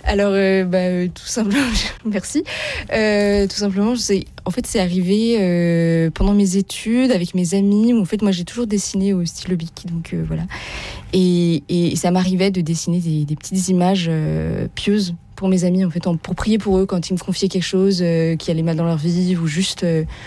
Alors, tout simplement, merci. Tout simplement, c'est arrivé pendant mes études avec mes amis. Où, en fait, moi, j'ai toujours dessiné au stylo bic, donc voilà. Et ça m'arrivait de dessiner des petites images pieuses pour mes amis, en fait, pour prier pour eux quand ils me confiaient quelque chose qui allait mal dans leur vie ou juste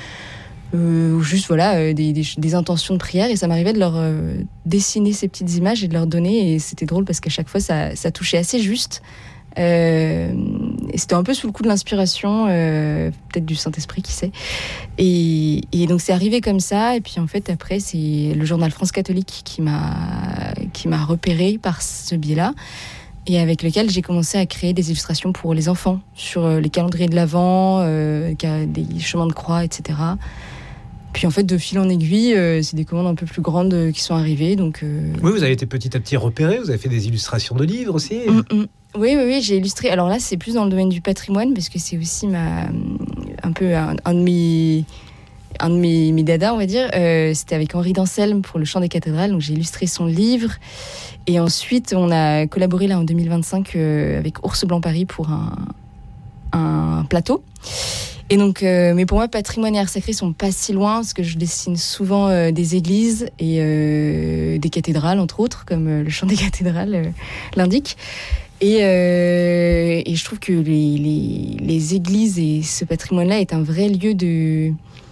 voilà, des intentions de prière. Et ça m'arrivait de leur dessiner ces petites images et de leur donner. Et c'était drôle parce qu'à chaque fois, ça touchait assez juste. Et c'était un peu sous le coup de l'inspiration, peut-être du Saint-Esprit, qui sait. Et donc c'est arrivé comme ça. Et puis en fait après c'est le journal France Catholique qui m'a repéré par ce biais-là, et avec lequel j'ai commencé à créer des illustrations pour les enfants sur les calendriers de l'Avent, des chemins de croix, etc. Puis en fait, de fil en aiguille, c'est des commandes un peu plus grandes qui sont arrivées. Donc, Oui, vous avez été petit à petit repéré, vous avez fait des illustrations de livres aussi. Oui, j'ai illustré. Alors là, c'est plus dans le domaine du patrimoine, parce que c'est aussi un de mes dadas, on va dire. C'était avec Henri d'Anselme pour le Chant des cathédrales, donc j'ai illustré son livre. Et ensuite, on a collaboré là en 2025 avec Ours Blanc Paris pour un plateau. Et donc, mais pour moi, patrimoine et art sacré sont pas si loin, parce que je dessine souvent des églises et des cathédrales, entre autres, comme le Chant des cathédrales l'indique. Et je trouve que les églises et ce patrimoine-là est un vrai lieu de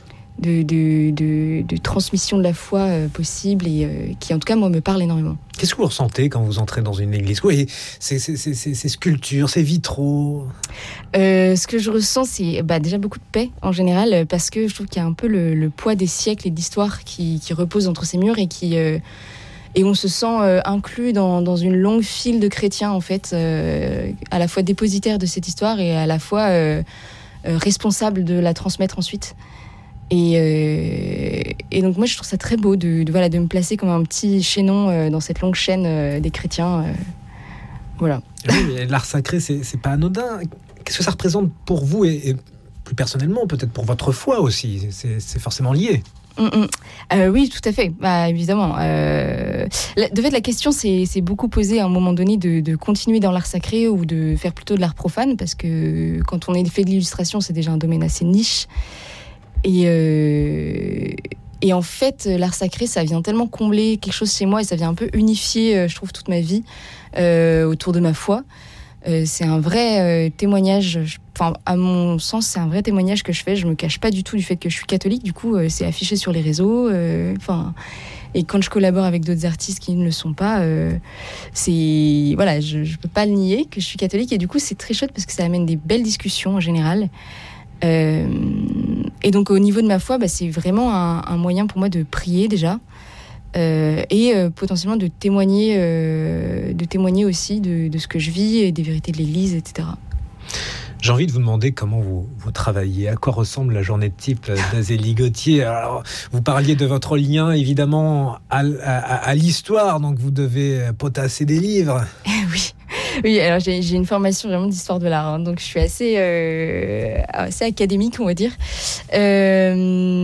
transmission de la foi possible, et qui, en tout cas, moi, me parle énormément. Qu'est-ce que vous ressentez quand vous entrez dans une église ? Oui, ces sculptures, ces vitraux. Ce que je ressens, c'est déjà beaucoup de paix en général, parce que je trouve qu'il y a un peu le poids des siècles et d'histoire qui repose entre ces murs, et on se sent inclus dans une longue file de chrétiens, en fait, à la fois dépositaires de cette histoire et à la fois responsables de la transmettre ensuite. Et donc moi, je trouve ça très beau de me placer comme un petit chaînon dans cette longue chaîne des chrétiens. Voilà. Oui, l'art sacré, c'est pas anodin. Qu'est-ce que ça représente pour vous et plus personnellement, peut-être pour votre foi aussi ? C'est forcément lié. Oui, tout à fait. Évidemment. De fait, la question s'est beaucoup posée à un moment donné de continuer dans l'art sacré ou de faire plutôt de l'art profane, parce que quand on fait de l'illustration, c'est déjà un domaine assez niche. Et en fait, l'art sacré, ça vient tellement combler quelque chose chez moi, et ça vient un peu unifier, je trouve, toute ma vie autour de ma foi. C'est un vrai témoignage. Enfin, à mon sens, c'est un vrai témoignage que je fais. Je me cache pas du tout du fait que je suis catholique. Du coup, c'est affiché sur les réseaux. Et quand je collabore avec d'autres artistes qui ne le sont pas, je peux pas le nier que je suis catholique. Et du coup, c'est très chouette parce que ça amène des belles discussions en général. Et donc, au niveau de ma foi, c'est vraiment un moyen pour moi de prier déjà. Et potentiellement de témoigner aussi de ce que je vis et des vérités de l'Église, etc. J'ai envie de vous demander comment vous travaillez. À quoi ressemble la journée type d'Azélie Gauthier ? Alors, vous parliez de votre lien, évidemment, à l'histoire, donc vous devez potasser des livres. Oui, alors j'ai une formation vraiment d'histoire de l'art, donc je suis assez académique, on va dire. J'ai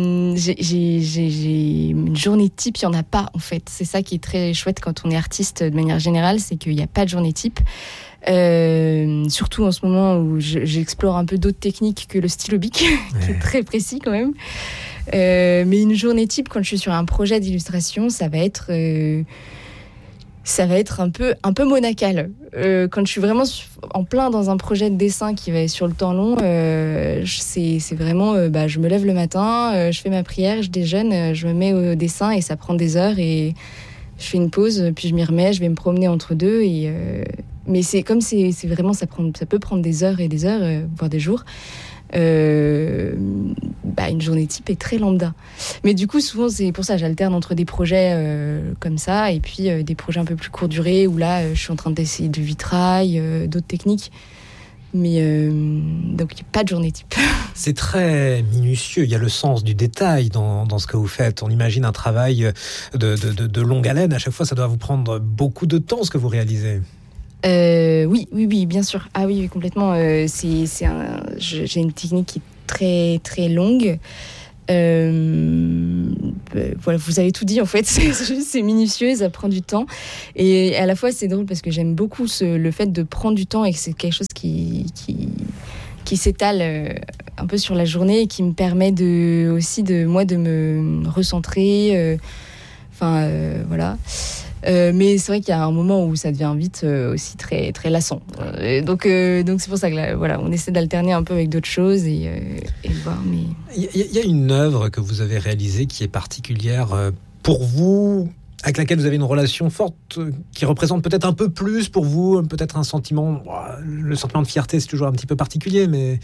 une journée type, il n'y en a pas, en fait. C'est ça qui est très chouette quand on est artiste de manière générale, c'est qu'il n'y a pas de journée type. Surtout en ce moment où j'explore un peu d'autres techniques que le stylo bic, qui est très précis quand même. Mais une journée type, quand je suis sur un projet d'illustration, ça va être un peu monacal. Quand je suis vraiment en plein dans un projet de dessin qui va être sur le temps long, c'est vraiment, je me lève le matin, je fais ma prière, je déjeune, je me mets au dessin, et ça prend des heures, et je fais une pause, puis je m'y remets, je vais me promener entre deux, mais c'est comme c'est vraiment, ça peut prendre des heures et des heures, voire des jours. Une journée type est très lambda, mais du coup souvent c'est pour ça j'alterne entre des projets comme ça et puis des projets un peu plus court durée où là je suis en train d'essayer du vitrail, d'autres techniques, mais donc il n'y a pas de journée type. C'est très minutieux, il y a le sens du détail dans ce que vous faites. On imagine un travail de longue haleine, à chaque fois ça doit vous prendre beaucoup de temps ce que vous réalisez. Oui, bien sûr. Ah oui, complètement. J'ai une technique qui est très, très longue. Voilà, vous avez tout dit en fait, c'est minutieux, ça prend du temps. Et à la fois, c'est drôle parce que j'aime beaucoup le fait de prendre du temps et que c'est quelque chose qui s'étale un peu sur la journée et qui me permet aussi de me recentrer. Voilà. Mais c'est vrai qu'il y a un moment où ça devient vite aussi très, très lassant. Donc c'est pour ça que voilà, on essaie d'alterner un peu avec d'autres choses et voir. Mais il y a une œuvre que vous avez réalisée qui est particulière pour vous, avec laquelle vous avez une relation forte, qui représente peut-être un peu plus pour vous, peut-être un sentiment. Le sentiment de fierté, c'est toujours un petit peu particulier, mais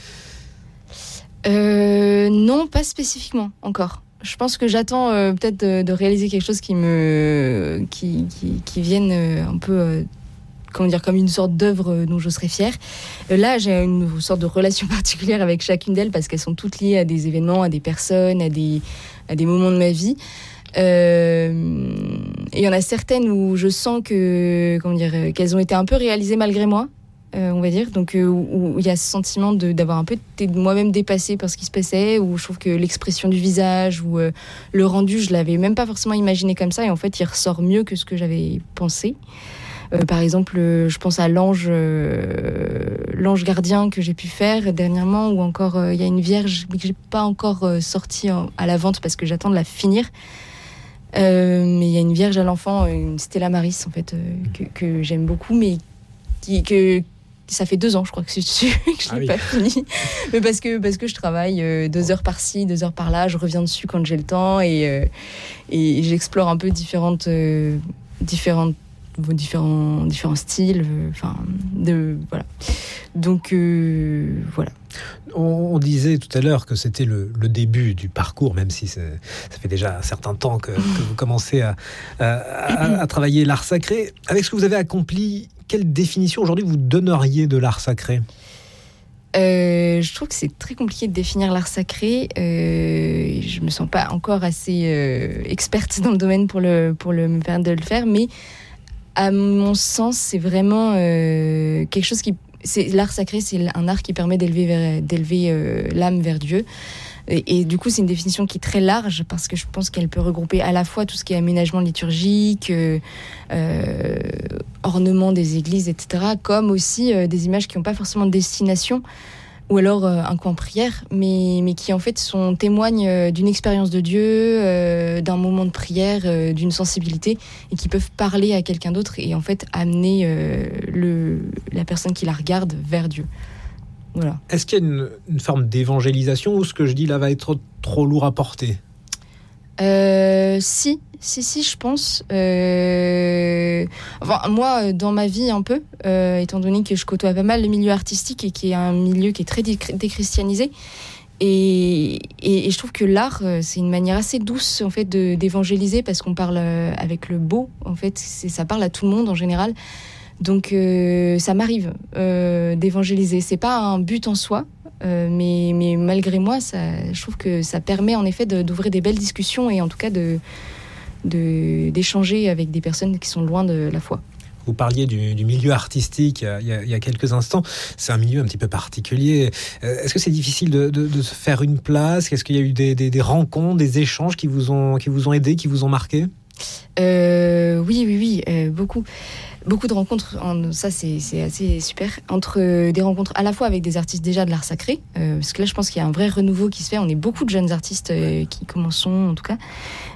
non, pas spécifiquement encore. Je pense que j'attends peut-être de réaliser quelque chose qui vienne un peu, comment dire, comme une sorte d'œuvre dont je serais fière. Là, j'ai une sorte de relation particulière avec chacune d'elles parce qu'elles sont toutes liées à des événements, à des personnes, à des moments de ma vie. Et il y en a certaines où je sens que, comment dire, qu'elles ont été un peu réalisées malgré moi. On va dire, donc où il y a ce sentiment d'avoir un peu été moi-même dépassée par ce qui se passait, où je trouve que l'expression du visage ou le rendu, je l'avais même pas forcément imaginé comme ça, et en fait il ressort mieux que ce que j'avais pensé. Par exemple, je pense à l'ange gardien que j'ai pu faire dernièrement, ou encore il y a une vierge mais que j'ai pas encore sortie à la vente parce que j'attends de la finir. Mais il y a une vierge à l'enfant, une Stella Maris en fait, que j'aime beaucoup, mais ça fait 2 ans, je crois, que je l'ai pas fini. Mais parce que je travaille 2 heures par-ci, 2 heures par-là, je reviens dessus quand j'ai le temps et j'explore un peu différents styles. Voilà. Donc, voilà. On disait tout à l'heure que c'était le début du parcours, même si ça fait déjà un certain temps que vous commencez à travailler l'art sacré. Avec ce que vous avez accompli, quelle définition aujourd'hui vous donneriez de l'art sacré ? Je trouve que c'est très compliqué de définir l'art sacré. Je me sens pas encore assez experte dans le domaine pour me permettre de le faire, mais à mon sens, c'est vraiment quelque chose l'art sacré, c'est un art qui permet d'élever l'âme vers Dieu. Et du coup, c'est une définition qui est très large parce que je pense qu'elle peut regrouper à la fois tout ce qui est aménagement liturgique, ornement des églises, etc., comme aussi des images qui n'ont pas forcément de destination, ou alors un coin prière, mais qui en fait témoignent d'une expérience de Dieu, d'un moment de prière, d'une sensibilité, et qui peuvent parler à quelqu'un d'autre et en fait amener la personne qui la regarde vers Dieu. Voilà. Est-ce qu'il y a une forme d'évangélisation ou ce que je dis là va être trop lourd à porter ? Si, je pense. Moi, dans ma vie, un peu, étant donné que je côtoie pas mal le milieu artistique et qui est un milieu qui est très déchristianisé, et je trouve que l'art, c'est une manière assez douce en fait d'évangéliser parce qu'on parle avec le beau. En fait, ça parle à tout le monde en général. Donc ça m'arrive d'évangéliser. C'est pas un but en soi, mais malgré moi, je trouve que ça permet en effet d'ouvrir des belles discussions et en tout cas d'échanger avec des personnes qui sont loin de la foi. Vous parliez du milieu artistique il y a quelques instants. C'est un milieu un petit peu particulier. Est-ce que c'est difficile de se faire une place ? Est-ce qu'il y a eu des rencontres, des échanges qui vous ont aidé, qui vous ont marqué ? Oui, beaucoup. Beaucoup de rencontres, ça c'est assez super, entre des rencontres à la fois avec des artistes déjà de l'art sacré, parce que là je pense qu'il y a un vrai renouveau qui se fait, on est beaucoup de jeunes artistes qui commençons en tout cas,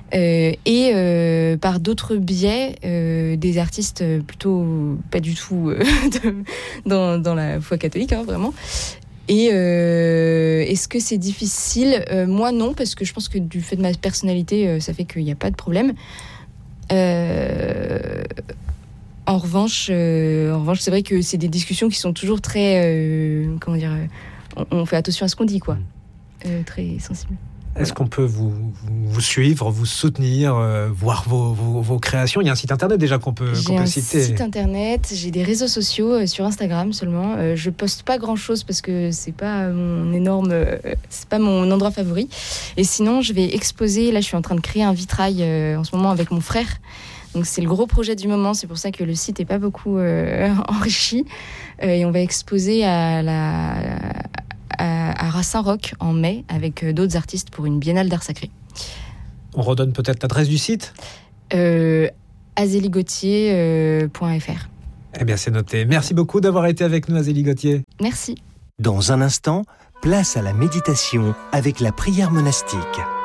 et par d'autres biais, des artistes plutôt pas du tout dans la foi catholique, vraiment. Et est-ce que c'est difficile ? Moi non, parce que je pense que du fait de ma personnalité, ça fait qu'il n'y a pas de problème. En revanche, c'est vrai que c'est des discussions qui sont toujours très, on fait attention à ce qu'on dit, quoi. Très sensible. Est-ce qu'on peut vous suivre, vous soutenir, voir vos créations ? Il y a un site internet déjà qu'on peut citer. J'ai un site internet, j'ai des réseaux sociaux sur Instagram seulement. Je poste pas grand-chose parce que c'est pas c'est pas mon endroit favori. Et sinon, je vais exposer. Là, je suis en train de créer un vitrail en ce moment avec mon frère. Donc c'est le gros projet du moment, c'est pour ça que le site n'est pas beaucoup enrichi. Et on va exposer à à Saint-Roch en mai avec d'autres artistes pour une biennale d'art sacré. On redonne peut-être l'adresse du site azéliegauthier.fr. Eh bien, c'est noté. Merci beaucoup d'avoir été avec nous, Azélie Gauthier. Merci. Dans un instant, place à la méditation avec la prière monastique.